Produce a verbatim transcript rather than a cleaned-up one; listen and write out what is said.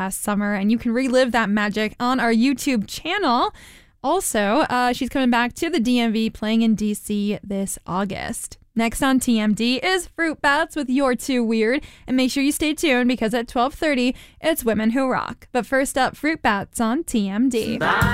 past summer, and you can relive that magic on our YouTube channel. Also, uh, she's coming back to the D M V, playing in D C this August. Next on T M D is Fruit Bats with You're Too Weird, and make sure you stay tuned because at twelve thirty, it's Women Who Rock. But first up, Fruit Bats on T M D. Bye.